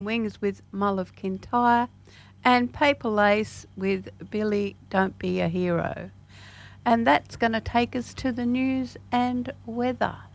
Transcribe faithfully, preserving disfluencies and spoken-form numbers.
Wings with Mull of Kintyre, and Paper Lace with Billy Don't Be a Hero. And that's going to take us to the news and weather.